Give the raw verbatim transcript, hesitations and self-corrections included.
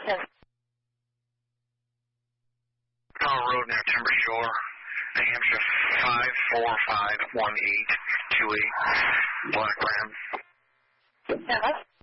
Yes. Power Road near Timber Shore, New Hampshire five four five one eight two eight, Black Ram. Yes.